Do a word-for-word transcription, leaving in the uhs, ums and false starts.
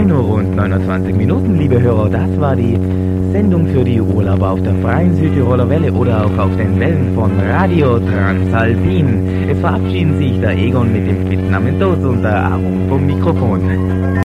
neun Uhr und neunundzwanzig Minuten, liebe Hörer, das war die Sendung für die Urlauber auf der freien Südtiroler Welle oder auch auf den Wellen von Radio Transalpin. Es verabschieden sich der Egon mit dem Spitznamen Toast und der Aaron vom Mikrofon.